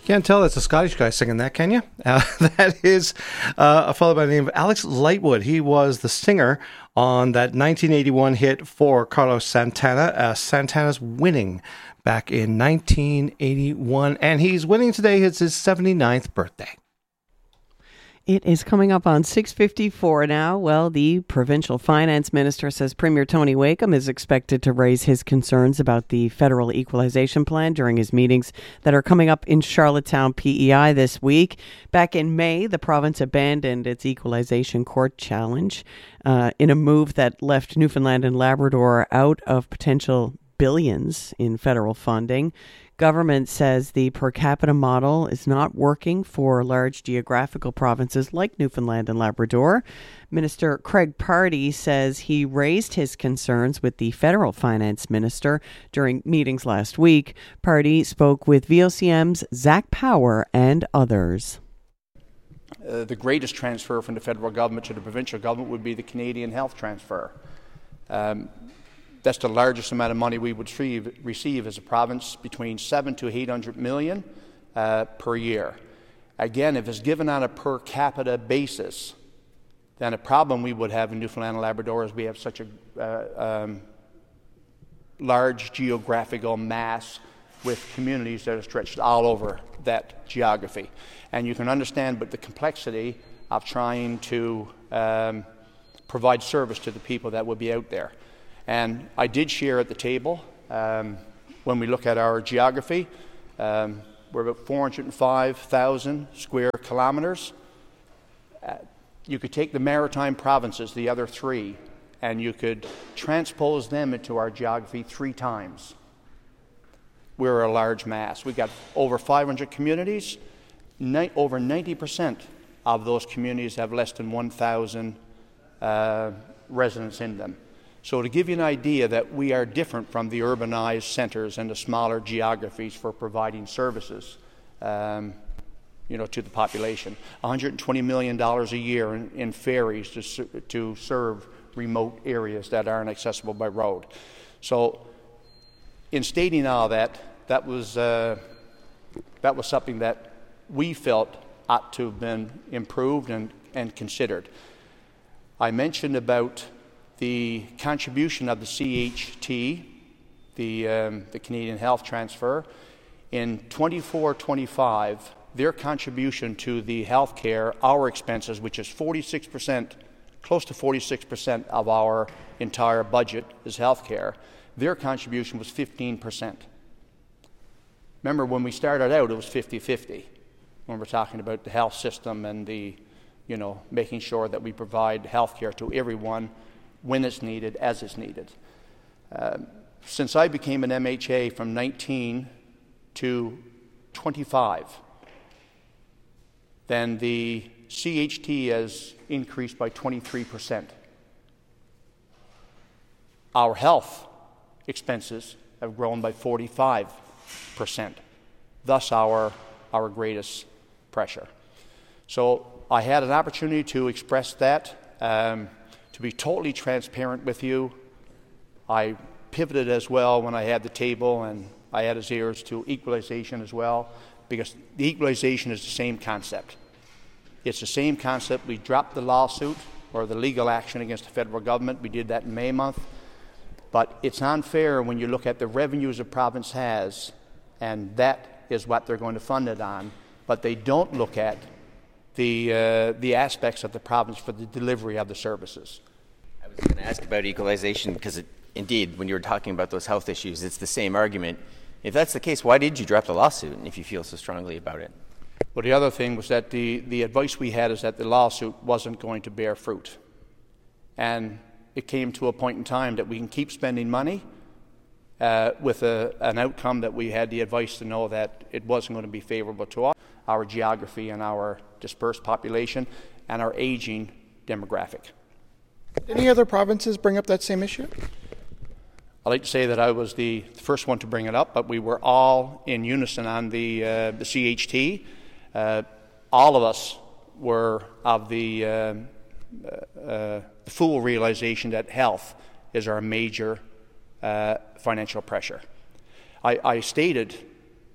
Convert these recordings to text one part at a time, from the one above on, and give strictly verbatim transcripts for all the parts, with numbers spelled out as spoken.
Can't tell it's a Scottish guy singing that, can you? Uh, that is uh, a fellow by the name of Alex Lightwood. He was the singer on that nineteen eighty-one hit for Carlos Santana. Uh, Santana's Winning back in nineteen eighty-one. And he's winning today. It's his seventy-ninth birthday. It is coming up on six fifty-four now. Well, the provincial finance minister says Premier Tony Wakeham is expected to raise his concerns about the federal equalization plan during his meetings that are coming up in Charlottetown P E I this week. Back in May, the province abandoned its equalization court challenge uh, in a move that left Newfoundland and Labrador out of potential billions in federal funding. Government says the per capita model is not working for large geographical provinces like Newfoundland and Labrador. Minister Craig Pardee says he raised his concerns with the federal finance minister during meetings last week. Pardee spoke with V O C M's Zach Power and others. Uh, the greatest transfer from the federal government to the provincial government would be the Canadian health transfer. Um, That's the largest amount of money we would receive, receive as a province, between seven to eight hundred million uh, per year. Again, if it's given on a per capita basis, then a problem we would have in Newfoundland and Labrador is we have such a uh, um, large geographical mass with communities that are stretched all over that geography. And you can understand but the complexity of trying to um, provide service to the people that would be out there. And I did share at the table, um, when we look at our geography, um, we're about four hundred five thousand square kilometres. Uh, you could take the maritime provinces, the other three, and you could transpose them into our geography three times. We're a large mass. We've got over five hundred communities. Ni- over ninety percent of those communities have less than one thousand uh, residents in them. So to give you an idea that we are different from the urbanized centres and the smaller geographies for providing services, um, you know, to the population. one hundred twenty million dollars a year in, in ferries to, to serve remote areas that aren't accessible by road. So in stating all that, that was, uh, that was something that we felt ought to have been improved and, and considered. I mentioned about the contribution of the C H T, the, um, the Canadian Health Transfer. In twenty-four twenty-five, their contribution to the health care, our expenses, which is forty-six percent, close to forty-six percent of our entire budget is health care, their contribution was fifteen percent. Remember, when we started out, it was fifty-fifty, when we're talking about the health system and the, you know, making sure that we provide health care to everyone when it's needed, as it's needed. Uh, since I became an M H A from nineteen to twenty-five, then the C H T has increased by twenty-three percent. Our health expenses have grown by forty-five percent, thus our, our greatest pressure. So I had an opportunity to express that. Um, To be totally transparent with you, I pivoted as well when I had the table, and I had his ears to equalization as well, because the equalization is the same concept. It's the same concept. We dropped the lawsuit or the legal action against the federal government. We did that in May month. But it's unfair when you look at the revenues a province has, and that is what they're going to fund it on, but they don't look at the uh, the aspects of the province for the delivery of the services. I was going to ask about equalization because, it, indeed, when you were talking about those health issues, it's the same argument. If that's the case, why did you drop the lawsuit, and if you feel so strongly about it? Well, the other thing was that the, the advice we had is that the lawsuit wasn't going to bear fruit. And it came to a point in time that we can keep spending money uh, with a, an outcome that we had the advice to know that it wasn't going to be favorable to us, our geography and our dispersed population, and our aging demographic. Did any other provinces bring up that same issue? I like to say that I was the first one to bring it up, but we were all in unison on the, uh, the C H T. Uh, all of us were of the, uh, uh, the full realization that health is our major uh, financial pressure. I, I stated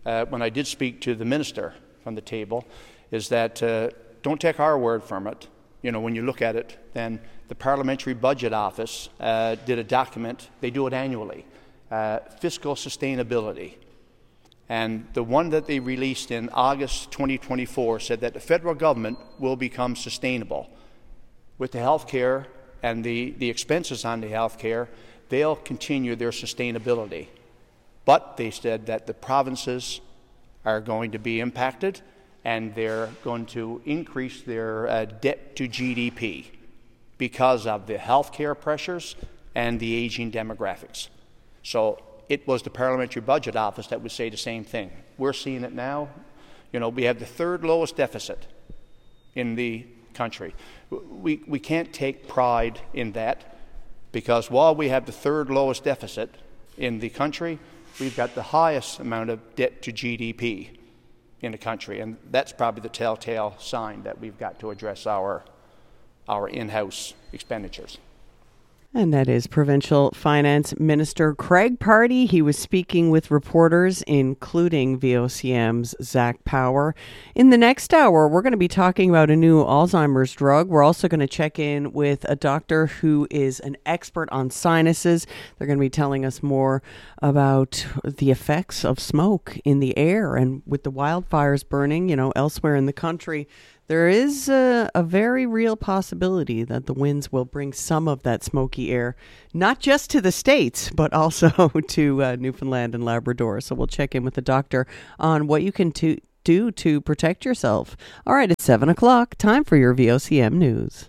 uh, when I did speak to the minister from the table is that uh, don't take our word from it. You know, when you look at it, then the Parliamentary Budget Office uh, did a document. They do it annually, uh, fiscal sustainability. And the one that they released in August twenty twenty-four said that the federal government will become sustainable. With the health care and the, the expenses on the health care, they'll continue their sustainability. But they said that the provinces are going to be impacted, and they're going to increase their uh, debt to G D P because of the health care pressures and the aging demographics. So it was the Parliamentary Budget Office that would say the same thing. We're seeing it now. You know, we have the third lowest deficit in the country. We, we can't take pride in that, because while we have the third lowest deficit in the country, we've got the highest amount of debt to G D P in the country, and that's probably the telltale sign that we've got to address our our in-house expenditures. And that is Provincial Finance Minister Craig Pardy. He was speaking with reporters, including V O C M's Zach Power. In the next hour, we're going to be talking about a new Alzheimer's drug. We're also going to check in with a doctor who is an expert on sinuses. They're going to be telling us more about the effects of smoke in the air. And with the wildfires burning, you know, elsewhere in the country, there is a, a very real possibility that the winds will bring some of that smoky air, not just to the States, but also to uh, Newfoundland and Labrador. So we'll check in with the doctor on what you can to, do to protect yourself. All right, it's seven o'clock. Time for your V O C M News.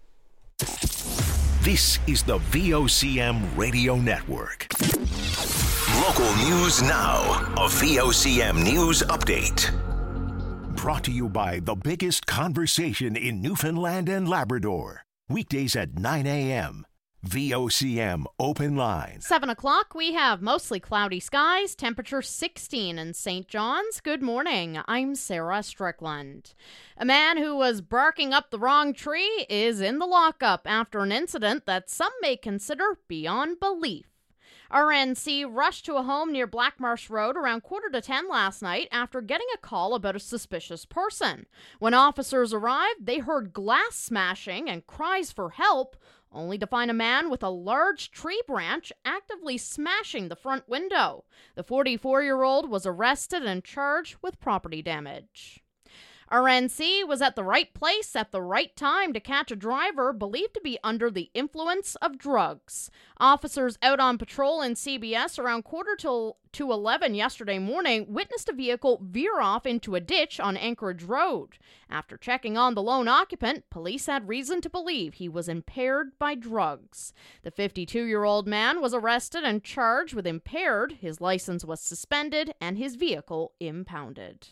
This is the V O C M Radio Network. Local news now. A V O C M News Update. Brought to you by the biggest conversation in Newfoundland and Labrador. Weekdays at nine a.m. V O C M Open Line. seven o'clock, we have mostly cloudy skies, temperature sixteen in Saint John's. Good morning, I'm Sarah Strickland. A man who was barking up the wrong tree is in the lockup after an incident that some may consider beyond belief. R N C rushed to a home near Blackmarsh Road around quarter to ten last night after getting a call about a suspicious person. When officers arrived, they heard glass smashing and cries for help, only to find a man with a large tree branch actively smashing the front window. The forty-four-year-old was arrested and charged with property damage. R N C was at the right place at the right time to catch a driver believed to be under the influence of drugs. Officers out on patrol in C B S around quarter to, to eleven yesterday morning witnessed a vehicle veer off into a ditch on Anchorage Road. After checking on the lone occupant, police had reason to believe he was impaired by drugs. The fifty-two-year-old man was arrested and charged with impaired. His license was suspended and his vehicle impounded.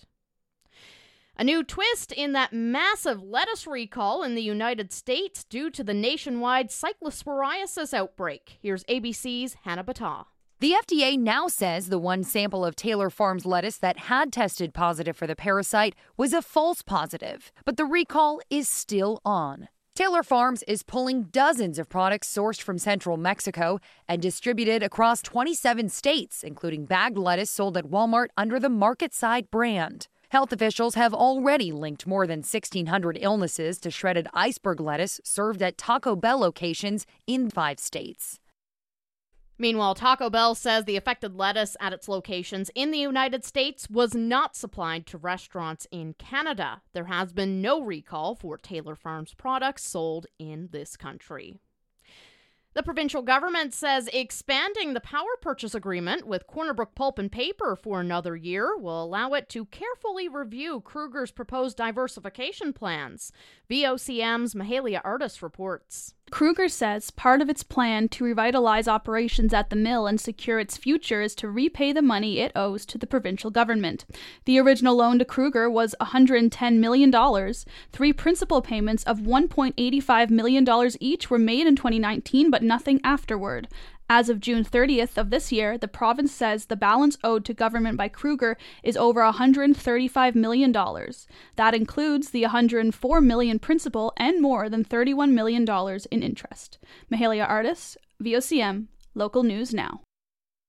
A new twist in that massive lettuce recall in the United States due to the nationwide cyclosporiasis outbreak. Here's A B C's Hannah Battah. The F D A now says the one sample of Taylor Farms lettuce that had tested positive for the parasite was a false positive, but the recall is still on. Taylor Farms is pulling dozens of products sourced from central Mexico and distributed across twenty-seven states, including bagged lettuce sold at Walmart under the Market Side brand. Health officials have already linked more than sixteen hundred illnesses to shredded iceberg lettuce served at Taco Bell locations in five states. Meanwhile, Taco Bell says the affected lettuce at its locations in the United States was not supplied to restaurants in Canada. There has been no recall for Taylor Farms products sold in this country. The provincial government says expanding the power purchase agreement with Corner Brook Pulp and Paper for another year will allow it to carefully review Kruger's proposed diversification plans. V O C M's Mahalia Artis reports. Kruger says part of its plan to revitalize operations at the mill and secure its future is to repay the money it owes to the provincial government. The original loan to Kruger was one hundred ten million dollars. Three principal payments of one point eight five million dollars each were made in twenty nineteen, but nothing afterward. As of June thirtieth of this year, the province says the balance owed to government by Kruger is over one hundred thirty-five million dollars. That includes the one hundred four million dollars principal and more than thirty-one million dollars in interest. Mahalia Artis, V O C M, Local News Now.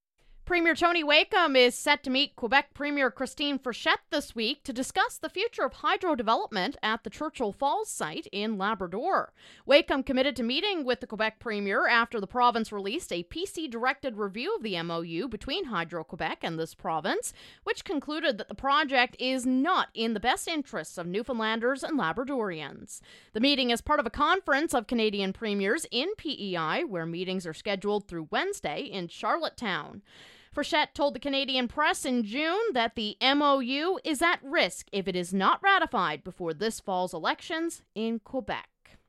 Premier Tony Wakeham is set to meet Quebec Premier Christine Frechette this week to discuss the future of hydro development at the Churchill Falls site in Labrador. Wakeham committed to meeting with the Quebec Premier after the province released a P C-directed review of the M O U between Hydro-Quebec and this province, which concluded that the project is not in the best interests of Newfoundlanders and Labradorians. The meeting is part of a conference of Canadian premiers in P E I, where meetings are scheduled through Wednesday in Charlottetown. Frechette told the Canadian press in June that the M O U is at risk if it is not ratified before this fall's elections in Quebec.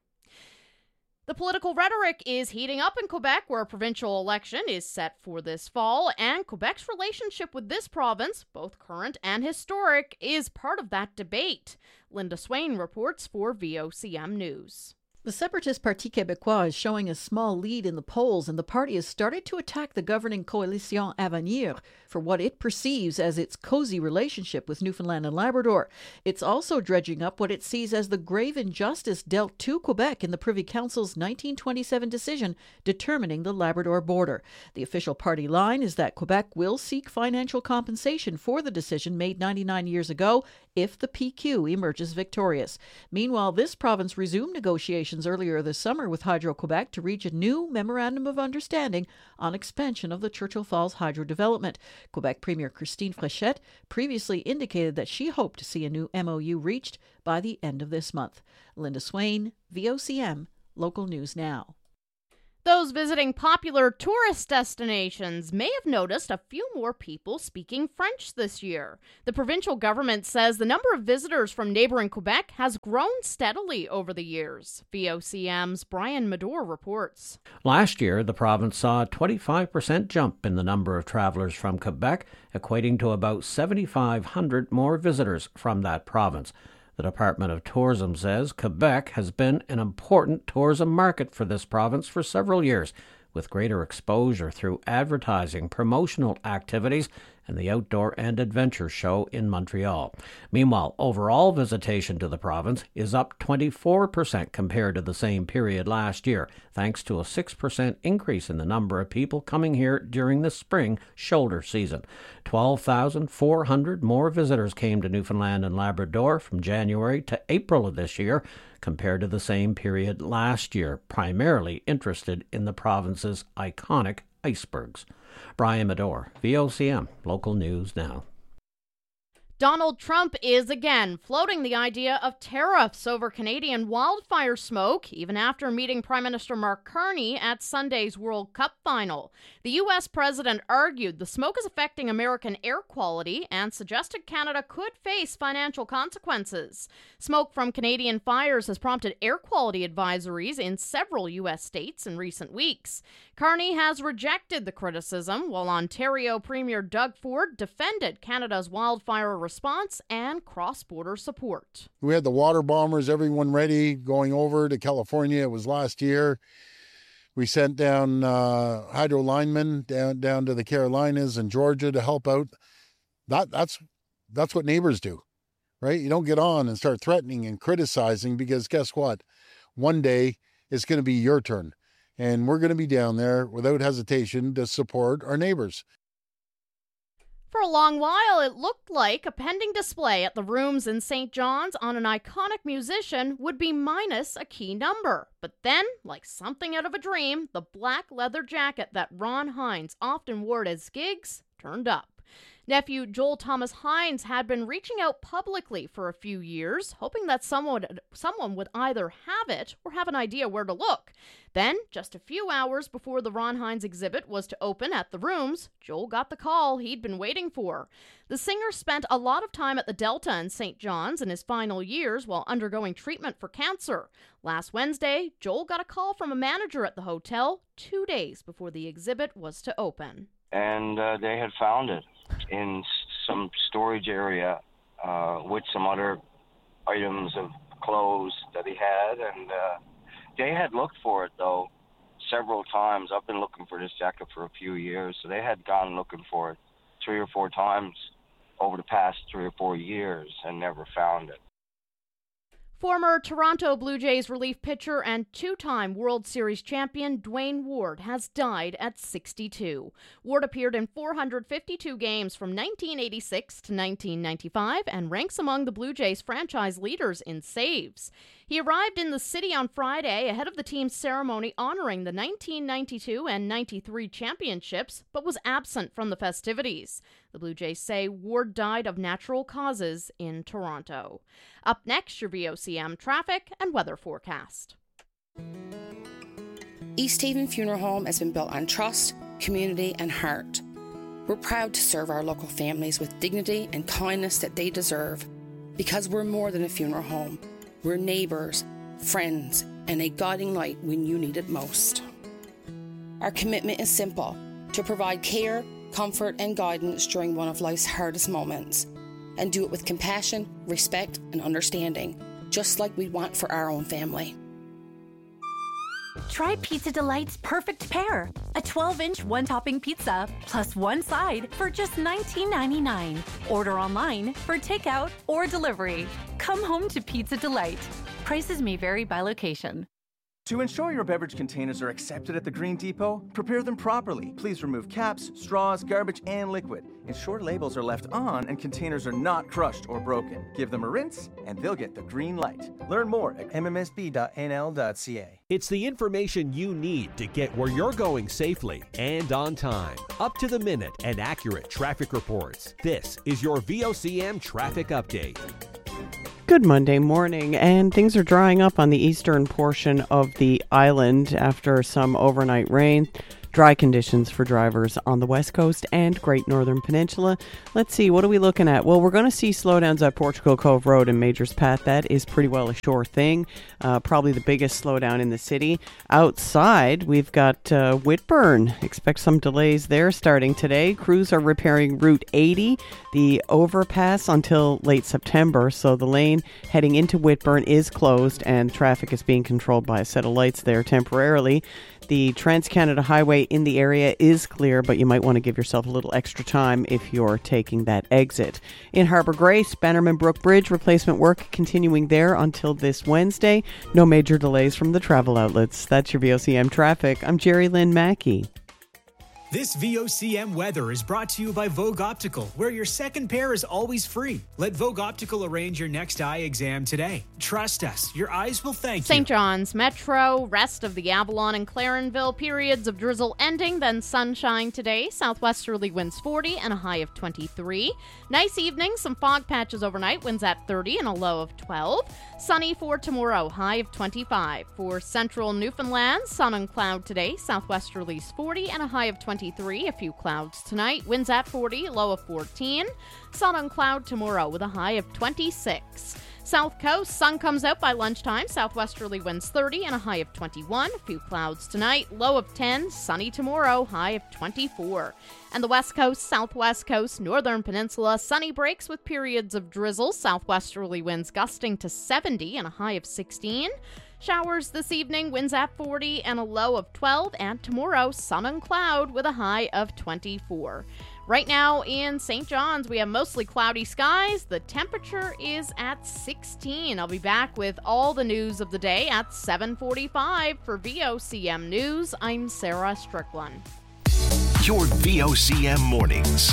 The political rhetoric is heating up in Quebec, where a provincial election is set for this fall, and Quebec's relationship with this province, both current and historic, is part of that debate. Linda Swain reports for V O C M News. The separatist Parti Québécois is showing a small lead in the polls, and the party has started to attack the governing Coalition Avenir for what it perceives as its cozy relationship with Newfoundland and Labrador. It's also dredging up what it sees as the grave injustice dealt to Quebec in the Privy Council's nineteen twenty-seven decision determining the Labrador border. The official party line is that Quebec will seek financial compensation for the decision made ninety-nine years ago if the P Q emerges victorious. Meanwhile, this province resumed negotiations earlier this summer with Hydro-Quebec to reach a new memorandum of understanding on expansion of the Churchill Falls hydro development. Quebec Premier Christine Frechette previously indicated that she hoped to see a new M O U reached by the end of this month. Linda Swain, V O C M, Local News Now. Those visiting popular tourist destinations may have noticed a few more people speaking French this year. The provincial government says the number of visitors from neighboring Quebec has grown steadily over the years. V O C M's Brian Medore reports. Last year, the province saw a twenty-five percent jump in the number of travelers from Quebec, equating to about seven thousand five hundred more visitors from that province. The Department of Tourism says Quebec has been an important tourism market for this province for several years, with greater exposure through advertising, promotional activities, and the Outdoor and Adventure Show in Montreal. Meanwhile, overall visitation to the province is up twenty-four percent compared to the same period last year, thanks to a six percent increase in the number of people coming here during the spring shoulder season. twelve thousand four hundred more visitors came to Newfoundland and Labrador from January to April of this year, compared to the same period last year, primarily interested in the province's iconic icebergs. Brian Medore, V O C M, Local News Now. Donald Trump is again floating the idea of tariffs over Canadian wildfire smoke, even after meeting Prime Minister Mark Carney at Sunday's World Cup final. The U S president argued the smoke is affecting American air quality and suggested Canada could face financial consequences. Smoke from Canadian fires has prompted air quality advisories in several U S states in recent weeks. Carney has rejected the criticism, while Ontario Premier Doug Ford defended Canada's wildfire response and cross-border support. We had the water bombers, everyone ready, going over to California. It was last year. We sent down uh, hydro linemen down down to the Carolinas and Georgia to help out. That that's that's what neighbors do, right? You don't get on and start threatening and criticizing, because guess what? One day it's going to be your turn, and we're going to be down there without hesitation to support our neighbors. For a long while, it looked like a pending display at the Rooms in Saint John's on an iconic musician would be minus a key number. But then, like something out of a dream, the black leather jacket that Ron Hynes often wore at his gigs turned up. Nephew Joel Thomas Hynes had been reaching out publicly for a few years, hoping that someone, someone would either have it or have an idea where to look. Then, just a few hours before the Ron Hynes exhibit was to open at the Rooms, Joel got the call he'd been waiting for. The singer spent a lot of time at the Delta in Saint John's in his final years while undergoing treatment for cancer. Last Wednesday, Joel got a call from a manager at the hotel two days before the exhibit was to open. And uh, they had found it in some storage area uh, with some other items of clothes that he had. And uh, they had looked for it, though, several times. I've been looking for this jacket for a few years, so they had gone looking for it three or four times over the past three or four years and never found it. Former Toronto Blue Jays relief pitcher and two-time World Series champion Dwayne Ward has died at sixty-two. Ward appeared in four hundred fifty-two games from nineteen eighty-six to nineteen ninety-five and ranks among the Blue Jays franchise leaders in saves. He arrived in the city on Friday ahead of the team's ceremony honoring the nineteen ninety-two and ninety-three championships, but was absent from the festivities. The Blue Jays say Ward died of natural causes in Toronto. Up next, your V O C M traffic and weather forecast. East Haven Funeral Home has been built on trust, community, and heart. We're proud to serve our local families with dignity and kindness that they deserve, because we're more than a funeral home. We're neighbours, friends, and a guiding light when you need it most. Our commitment is simple: to provide care, comfort, and guidance during one of life's hardest moments, and do it with compassion, respect, and understanding, just like we want for our own family. Try Pizza Delight's Perfect Pair, a twelve-inch one-topping pizza plus one side for just nineteen ninety-nine. Order online for takeout or delivery. Come home to Pizza Delight. Prices may vary by location. To ensure your beverage containers are accepted at the Green Depot, prepare them properly. Please remove caps, straws, garbage, and liquid. Ensure labels are left on and containers are not crushed or broken. Give them a rinse, and they'll get the green light. Learn more at m m s b dot n l dot c a. It's the information you need to get where you're going safely and on time. Up to the minute and accurate traffic reports. This is your V O C M Traffic Update. Good Monday morning, and things are drying up on the eastern portion of the island after some overnight rain. Dry conditions for drivers on the West Coast and Great Northern Peninsula. Let's see, what are we looking at? Well, we're going to see slowdowns at Portugal Cove Road and Majors Path. That is pretty well a sure thing. Uh, probably the biggest slowdown in the city. Outside, we've got uh, Whitburn. Expect some delays there starting today. Crews are repairing Route eighty, the overpass, until late September. So the lane heading into Whitburn is closed and traffic is being controlled by a set of lights there temporarily. The Trans-Canada Highway in the area is clear, but you might want to give yourself a little extra time if you're taking that exit. In Harbour Grace, Bannerman Brook Bridge replacement work continuing there until this Wednesday. No major delays from the travel outlets. That's your V O C M traffic. I'm Jerry Lynn Mackey. This V O C M weather is brought to you by Vogue Optical, where your second pair is always free. Let Vogue Optical arrange your next eye exam today. Trust us, your eyes will thank you. Saint John's Metro, rest of the Avalon and Clarenville, periods of drizzle ending, then sunshine today. Southwesterly winds forty and a high of twenty-three. Nice evening, some fog patches overnight, winds at thirty and a low of twelve. Sunny for tomorrow, high of twenty-five. For central Newfoundland, sun and cloud today, southwesterlies forty and a high of twenty-three. A few clouds tonight, winds at forty, low of fourteen. Sun and cloud tomorrow with a high of twenty-six. South Coast, sun comes out by lunchtime, southwesterly winds thirty and a high of twenty-one. A few clouds tonight, low of ten. Sunny tomorrow, high of twenty-four. And the West Coast, Southwest Coast, Northern Peninsula, sunny breaks with periods of drizzle, southwesterly winds gusting to seventy and a high of sixteen. Showers this evening, winds at forty and a low of twelve. And tomorrow, sun and cloud with a high of twenty-four. Right now in Saint John's, we have mostly cloudy skies. The temperature is at sixteen. I'll be back with all the news of the day at seven forty-five. For V O C M News, I'm Sarah Strickland. Your V O C M mornings.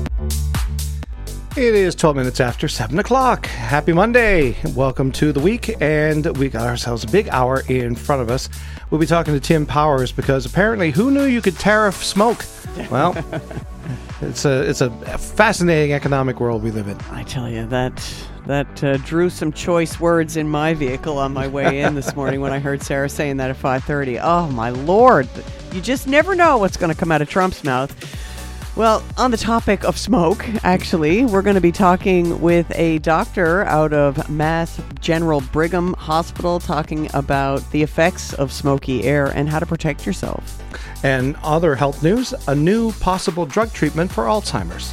It is twelve minutes after seven o'clock. Happy Monday. Welcome to the week, and we got ourselves a big hour in front of us. We'll be talking to Tim Powers because apparently, who knew you could tariff smoke? Well, it's a it's a fascinating economic world we live in. I tell you, that that uh, drew some choice words in my vehicle on my way in this morning when I heard Sarah saying that at five thirty. Oh, my Lord. You just never know what's going to come out of Trump's mouth. Well, on the topic of smoke, actually, we're going to be talking with a doctor out of Mass General Brigham Hospital talking about the effects of smoky air and how to protect yourself. And other health news, a new possible drug treatment for Alzheimer's.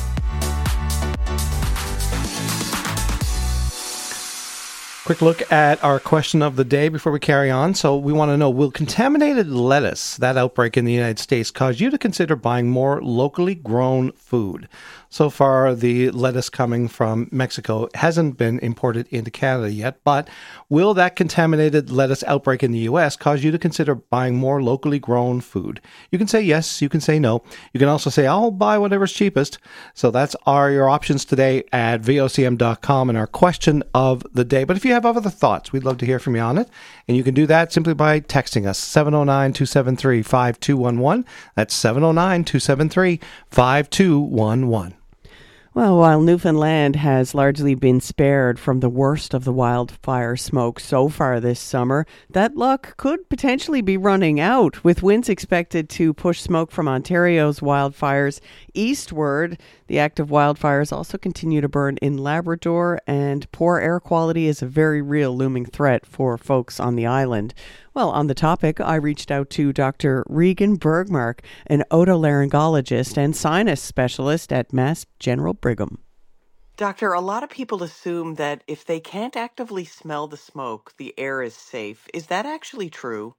Quick look at our question of the day before we carry on. So we want to know, will contaminated lettuce, that outbreak in the United States, cause you to consider buying more locally grown food? So far, the lettuce coming from Mexico hasn't been imported into Canada yet, but will that contaminated lettuce outbreak in the U S cause you to consider buying more locally grown food? You can say yes, you can say no. You can also say, I'll buy whatever's cheapest. So that's our your options today at V O C M dot com and our question of the day. But if you have other thoughts, we'd love to hear from you on it. And you can do that simply by texting us, seven oh nine, two seven three, five two one one. That's seven oh nine, two seven three, five two one one. Well, while Newfoundland has largely been spared from the worst of the wildfire smoke so far this summer, that luck could potentially be running out, with winds expected to push smoke from Ontario's wildfires eastward. The active wildfires also continue to burn in Labrador, and poor air quality is a very real looming threat for folks on the island. Well, on the topic, I reached out to Doctor Regan Bergmark, an otolaryngologist and sinus specialist at Mass General Brigham. Doctor, a lot of people assume that if they can't actively smell the smoke, the air is safe. Is that actually true?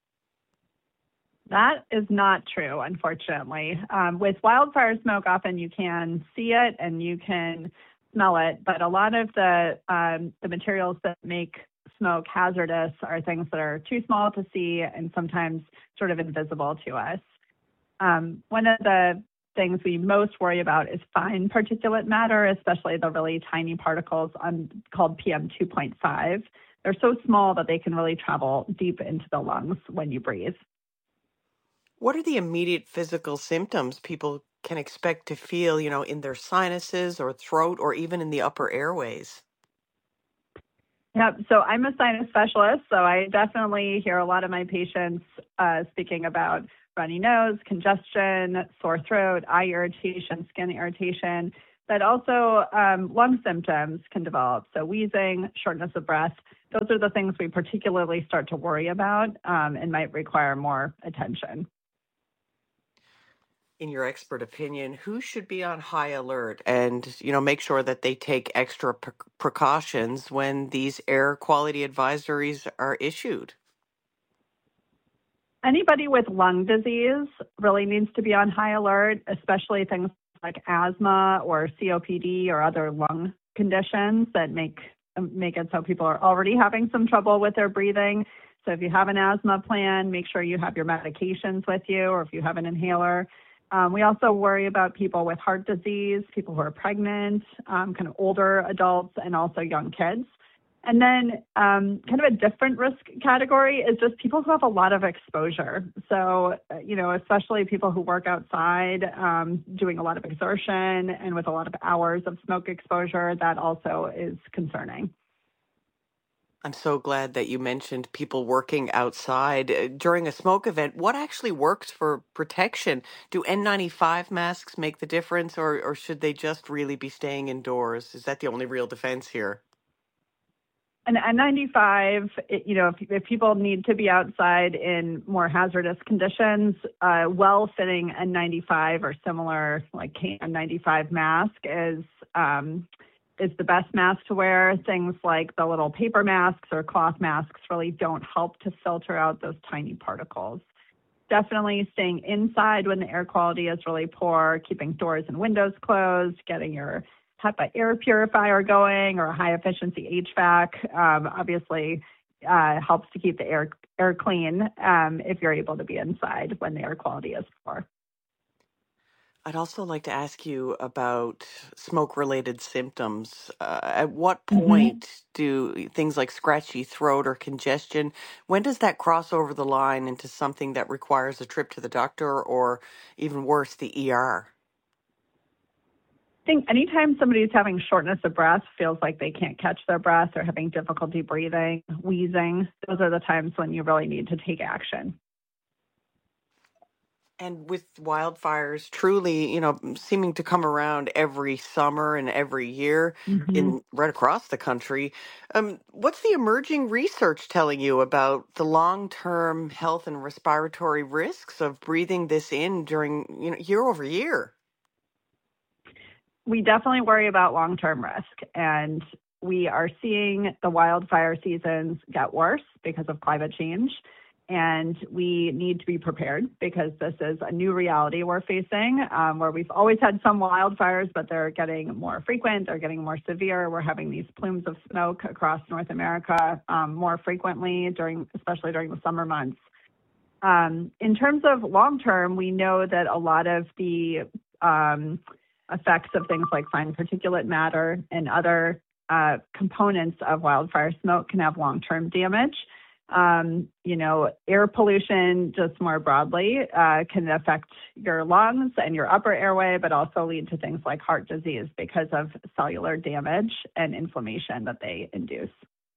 That is not true, unfortunately. Um, with wildfire smoke, often you can see it and you can smell it, but a lot of the um, the materials that make smoke hazardous are things that are too small to see and sometimes sort of invisible to us. Um, one of the things we most worry about is fine particulate matter, especially the really tiny particles on, called P M two point five. They're so small that they can really travel deep into the lungs when you breathe. What are the immediate physical symptoms people can expect to feel, you know, in their sinuses or throat or even in the upper airways? Yep. So I'm a sinus specialist, so I definitely hear a lot of my patients uh, speaking about runny nose, congestion, sore throat, eye irritation, skin irritation, but also um, lung symptoms can develop. So wheezing, shortness of breath, those are the things we particularly start to worry about um, and might require more attention. In your expert opinion, who should be on high alert and, you know, make sure that they take extra pre- precautions when these air quality advisories are issued? Anybody with lung disease really needs to be on high alert, especially things like asthma or C O P D or other lung conditions that make make it so people are already having some trouble with their breathing. So if you have an asthma plan, make sure you have your medications with you, or if you have an inhaler. Um, we also worry about people with heart disease, people who are pregnant, um, kind of older adults, and also young kids. And then um, kind of a different risk category is just people who have a lot of exposure. So, uh, you know, especially people who work outside, um, doing a lot of exertion and with a lot of hours of smoke exposure, that also is concerning. I'm so glad that you mentioned people working outside uh, during a smoke event. What actually works for protection? Do N ninety-five masks make the difference, or, or should they just really be staying indoors? Is that the only real defense here? An N ninety-five, it, you know, if, if people need to be outside in more hazardous conditions, uh, well-fitting N ninety-five or similar, like K N ninety-five mask is um, is the best mask to wear. Things like the little paper masks or cloth masks really don't help to filter out those tiny particles. Definitely staying inside when the air quality is really poor, keeping doors and windows closed, getting your HEPA air purifier going or a high efficiency H V A C um, obviously uh, helps to keep the air air clean um, if you're able to be inside when the air quality is poor. I'd also like to ask you about smoke-related symptoms. Uh, at what point mm-hmm. do things like scratchy throat or congestion, when does that cross over the line into something that requires a trip to the doctor or even worse, the E R? I think anytime somebody's having shortness of breath, feels like they can't catch their breath or having difficulty breathing, wheezing, those are the times when you really need to take action. And with wildfires truly, you know, seeming to come around every summer and every year mm-hmm. in right across the country, um, what's the emerging research telling you about the long-term health and respiratory risks of breathing this in during, you know, year over year? We definitely worry about long-term risk, and we are seeing the wildfire seasons get worse because of climate change. And we need to be prepared because this is a new reality we're facing, um, where we've always had some wildfires, but they're getting more frequent, they're getting more severe. We're having these plumes of smoke across North America um, more frequently, during, especially during the summer months. Um, in terms of long term, we know that a lot of the um, effects of things like fine particulate matter and other uh, components of wildfire smoke can have long term damage. Um, you know, air pollution just more broadly uh, can affect your lungs and your upper airway, but also lead to things like heart disease because of cellular damage and inflammation that they induce.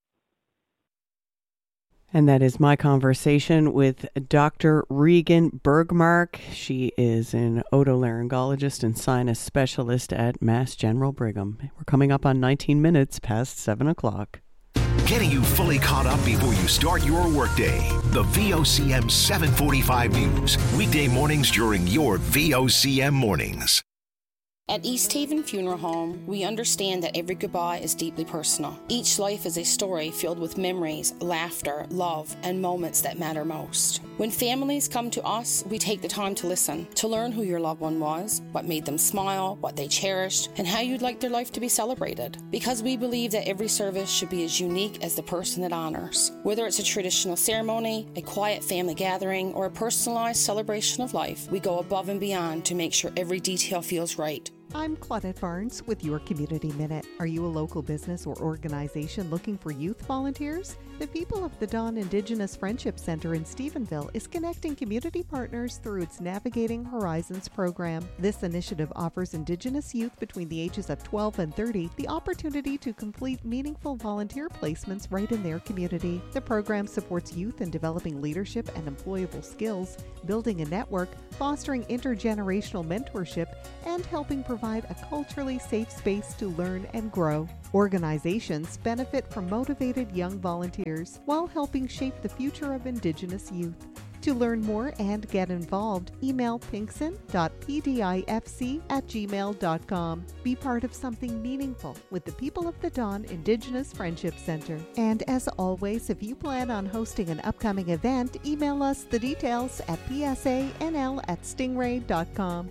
And that is my conversation with Doctor Regan Bergmark. She is an otolaryngologist and sinus specialist at Mass General Brigham. We're coming up on nineteen minutes past seven o'clock. Getting you fully caught up before you start your workday. The V O C M seven forty-five News. Weekday mornings during your V O C M mornings. At East Haven Funeral Home, we understand that every goodbye is deeply personal. Each life is a story filled with memories, laughter, love, and moments that matter most. When families come to us, we take the time to listen, to learn who your loved one was, what made them smile, what they cherished, and how you'd like their life to be celebrated. Because we believe that every service should be as unique as the person it honors. Whether it's a traditional ceremony, a quiet family gathering, or a personalized celebration of life, we go above and beyond to make sure every detail feels right. I'm Claudette Barnes with your Community Minute. Are you a local business or organization looking for youth volunteers? The People of the Dawn Indigenous Friendship Center in Stephenville is connecting community partners through its Navigating Horizons program. This initiative offers Indigenous youth between the ages of twelve and thirty the opportunity to complete meaningful volunteer placements right in their community. The program supports youth in developing leadership and employable skills, building a network, fostering intergenerational mentorship, and helping provide a culturally safe space to learn and grow. Organizations benefit from motivated young volunteers while helping shape the future of Indigenous youth. To learn more and get involved, email pinkson dot p d i f c at gmail dot com. Be part of something meaningful with the People of the Dawn Indigenous Friendship Center. And as always, if you plan on hosting an upcoming event, email us the details at p s a n l at stingray dot com.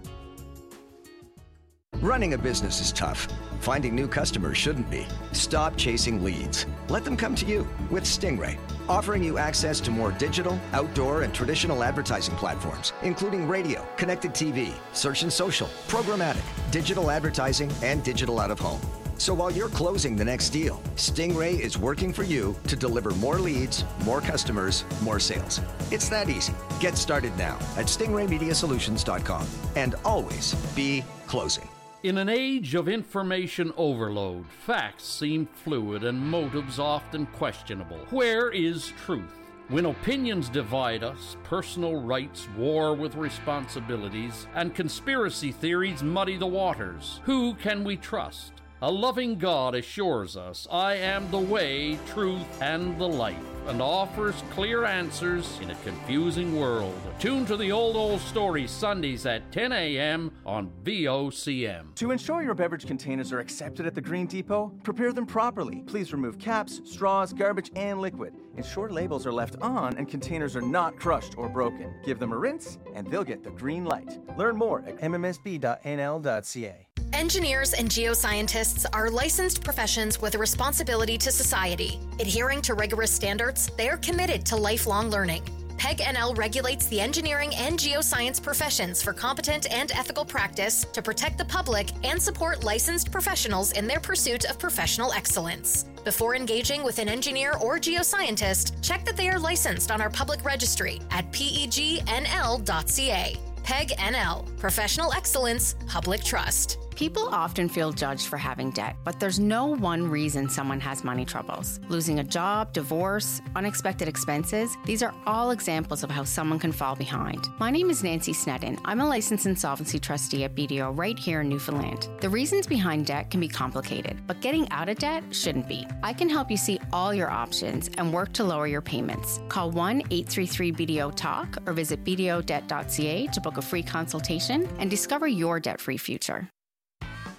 Running a business is tough. Finding new customers shouldn't be. Stop chasing leads. Let them come to you with Stingray, offering you access to more digital, outdoor, and traditional advertising platforms, including radio, connected T V, search and social, programmatic, digital advertising, and digital out-of-home. So while you're closing the next deal, Stingray is working for you to deliver more leads, more customers, more sales. It's that easy. Get started now at stingray media solutions dot com. And always be closing. In an age of information overload, facts seem fluid and motives often questionable. Where is truth? When opinions divide us, personal rights war with responsibilities, and conspiracy theories muddy the waters, who can we trust? A loving God assures us, I am the way, truth, and the life, and offers clear answers in a confusing world. Tune to the Old Old Story Sundays at ten a.m. on V O C M. To ensure your beverage containers are accepted at the Green Depot, prepare them properly. Please remove caps, straws, garbage, and liquid. Ensure labels are left on and containers are not crushed or broken. Give them a rinse, and they'll get the green light. Learn more at m m s b dot n l dot c a. Engineers and geoscientists are licensed professions with a responsibility to society. Adhering to rigorous standards, they are committed to lifelong learning. P E G N L regulates the engineering and geoscience professions for competent and ethical practice to protect the public and support licensed professionals in their pursuit of professional excellence. Before engaging with an engineer or geoscientist, check that they are licensed on our public registry at p e g n l dot c a. P E G N L, Professional Excellence, Public Trust. People often feel judged for having debt, but there's no one reason someone has money troubles. Losing a job, divorce, unexpected expenses, these are all examples of how someone can fall behind. My name is Nancy Sneddon. I'm a licensed insolvency trustee at B D O right here in Newfoundland. The reasons behind debt can be complicated, but getting out of debt shouldn't be. I can help you see all your options and work to lower your payments. Call one eight three three B D O talk or visit b d o debt dot c a to book a free consultation and discover your debt-free future.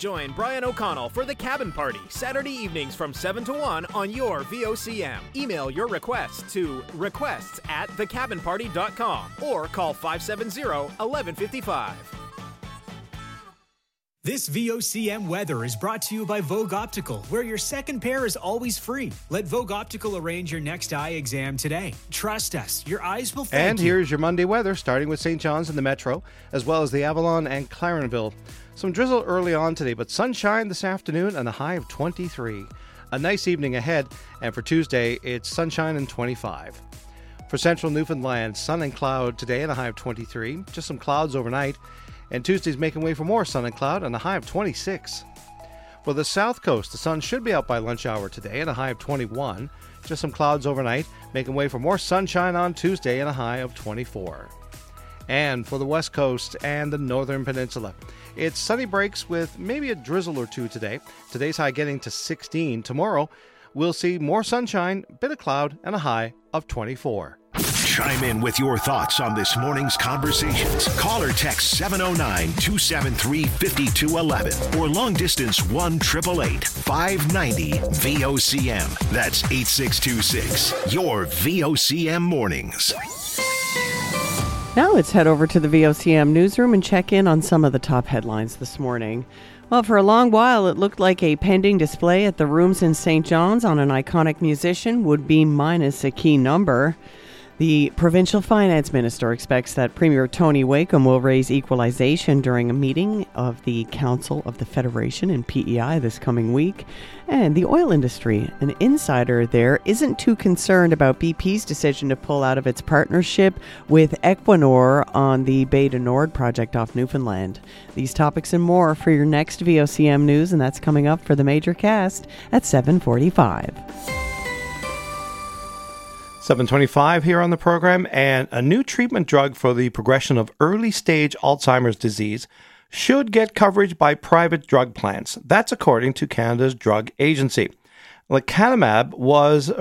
Join Brian O'Connell for the Cabin Party, Saturday evenings from seven to one on your V O C M. Email your requests to requests at the cabin party dot com or call five seven zero, one one five five. This V O C M weather is brought to you by Vogue Optical, where your second pair is always free. Let Vogue Optical arrange your next eye exam today. Trust us, your eyes will thank And you. here's your Monday weather, starting with Saint John's in the Metro, as well as the Avalon and Clarenville. Some drizzle early on today, but sunshine this afternoon and a high of twenty-three. A nice evening ahead, and for Tuesday, it's sunshine and twenty-five. For central Newfoundland, sun and cloud today and a high of twenty-three. Just some clouds overnight. And Tuesday's making way for more sun and cloud and a high of twenty-six. For the south coast, the sun should be out by lunch hour today and a high of twenty-one. Just some clouds overnight, making way for more sunshine on Tuesday and a high of twenty-four. And for the west coast and the northern peninsula, it's sunny breaks with maybe a drizzle or two today. Today's high getting to sixteen. Tomorrow, we'll see more sunshine, a bit of cloud, and a high of twenty-four. Chime in with your thoughts on this morning's conversations. Call or text seven oh nine, two seven three, five two one one or long distance one eight eight eight, five nine zero, V O C M. That's eight six two six. Your V O C M mornings. Now let's head over to the V O C M newsroom and check in on some of the top headlines this morning. Well, for a long while, it looked like a pending display at the Rooms in Saint John's on an iconic musician would be minus a key number. The provincial finance minister expects that Premier Tony Wakeham will raise equalization during a meeting of the Council of the Federation in P E I this coming week. And the oil industry, an insider there, isn't too concerned about B P's decision to pull out of its partnership with Equinor on the Bay du Nord project off Newfoundland. These topics and more for your next V O C M News, and that's coming up for the major cast at seven forty-five. seven twenty-five here on the program, and a new treatment drug for the progression of early-stage Alzheimer's disease should get coverage by private drug plans. That's according to Canada's Drug Agency. Lecanemab was